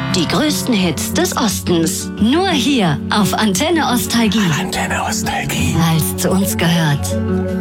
Die größten Hits des Ostens. Nur hier auf Antenne Ostalgie. Antenne Ostalgie. Weil es zu uns gehört.